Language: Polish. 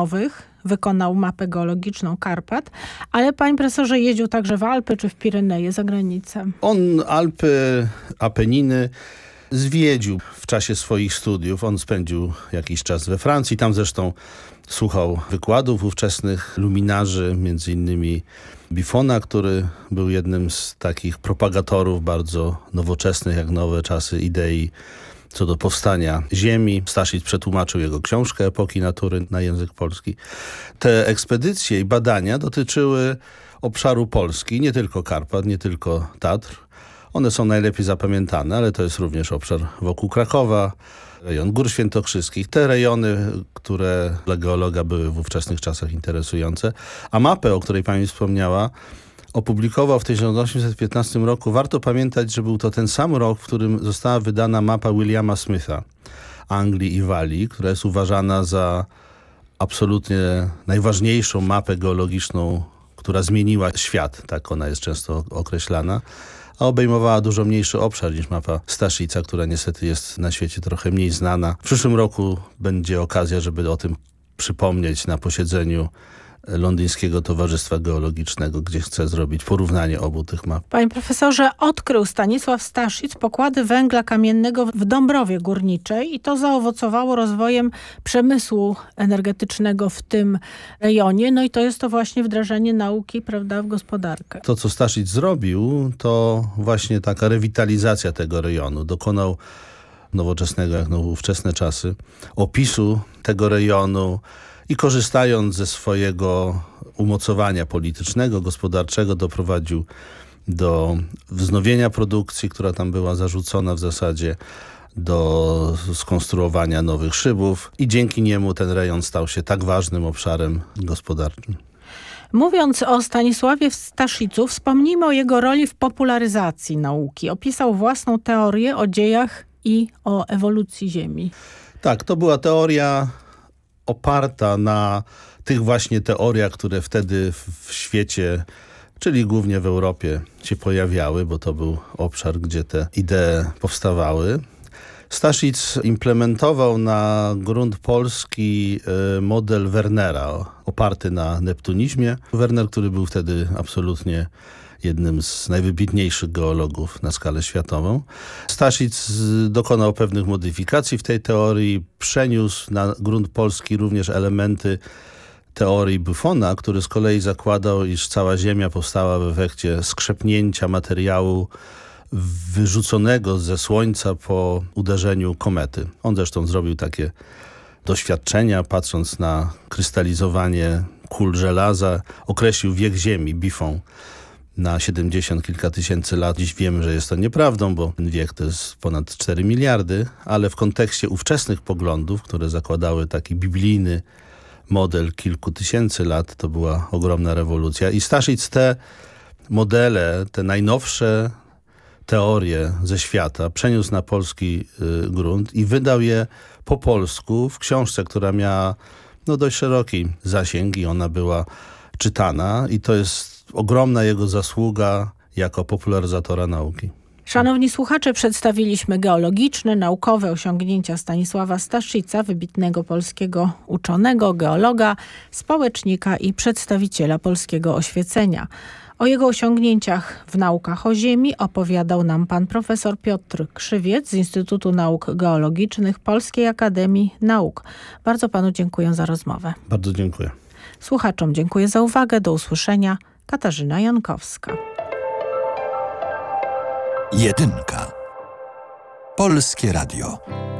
terenowych, wykonał mapę geologiczną Karpat, ale panie profesorze jeździł także w Alpy czy w Pireneje za granicę. On Alpy, Apeniny zwiedził w czasie swoich studiów. On spędził jakiś czas we Francji. Tam zresztą słuchał wykładów ówczesnych luminarzy, między innymi Buffona, który był jednym z takich propagatorów bardzo nowoczesnych, jak nowe czasy, idei co do powstania Ziemi. Staszic przetłumaczył jego książkę Epoki Natury na język polski. Te ekspedycje i badania dotyczyły obszaru Polski, nie tylko Karpat, nie tylko Tatr. One są najlepiej zapamiętane, ale to jest również obszar wokół Krakowa, rejon Gór Świętokrzyskich, te rejony, które dla geologa były w ówczesnych czasach interesujące. A mapę, o której pani wspomniała, opublikował w 1815 roku. Warto pamiętać, że był to ten sam rok, w którym została wydana mapa Williama Smitha Anglii i Walii, która jest uważana za absolutnie najważniejszą mapę geologiczną, która zmieniła świat, tak ona jest często określana, a obejmowała dużo mniejszy obszar niż mapa Staszica, która niestety jest na świecie trochę mniej znana. W przyszłym roku będzie okazja, żeby o tym przypomnieć na posiedzeniu Londyńskiego Towarzystwa Geologicznego, gdzie chce zrobić porównanie obu tych map. Panie profesorze, odkrył Stanisław Staszic pokłady węgla kamiennego w Dąbrowie Górniczej i to zaowocowało rozwojem przemysłu energetycznego w tym rejonie. No i to jest to właśnie wdrażanie nauki, prawda, w gospodarkę. To, co Staszic zrobił, to właśnie taka rewitalizacja tego rejonu. Dokonał nowoczesnego, jak ówczesne czasy, opisu tego rejonu, i korzystając ze swojego umocowania politycznego, gospodarczego, doprowadził do wznowienia produkcji, która tam była zarzucona w zasadzie, do skonstruowania nowych szybów i dzięki niemu ten rejon stał się tak ważnym obszarem gospodarczym. Mówiąc o Stanisławie Staszicu, wspomnijmy o jego roli w popularyzacji nauki. Opisał własną teorię o dziejach i o ewolucji Ziemi. Tak, to była teoria oparta na tych właśnie teoriach, które wtedy w świecie, czyli głównie w Europie, się pojawiały, bo to był obszar, gdzie te idee powstawały. Staszic implementował na grunt polski model Wernera, oparty na neptunizmie. Werner, który był wtedy absolutnie jednym z najwybitniejszych geologów na skalę światową. Staszic dokonał pewnych modyfikacji w tej teorii, przeniósł na grunt polski również elementy teorii Buffona, który z kolei zakładał, iż cała Ziemia powstała w efekcie skrzepnięcia materiału wyrzuconego ze Słońca po uderzeniu komety. On zresztą zrobił takie doświadczenia, patrząc na krystalizowanie kul żelaza, określił wiek Ziemi, Buffon, na 70 kilka tysięcy lat. Dziś wiemy, że jest to nieprawdą, bo ten wiek to jest ponad 4 miliardy, ale w kontekście ówczesnych poglądów, które zakładały taki biblijny model kilku tysięcy lat, to była ogromna rewolucja. I Staszic te modele, te najnowsze teorie ze świata przeniósł na polski grunt i wydał je po polsku w książce, która miała dość szeroki zasięg i ona była czytana i to jest ogromna jego zasługa jako popularyzatora nauki. Szanowni słuchacze, przedstawiliśmy geologiczne, naukowe osiągnięcia Stanisława Staszica, wybitnego polskiego uczonego, geologa, społecznika i przedstawiciela polskiego oświecenia. O jego osiągnięciach w naukach o Ziemi opowiadał nam pan profesor Piotr Krzywiec z Instytutu Nauk Geologicznych Polskiej Akademii Nauk. Bardzo panu dziękuję za rozmowę. Bardzo dziękuję. Słuchaczom dziękuję za uwagę. Do usłyszenia. Katarzyna Jankowska. Jedynka. Polskie Radio.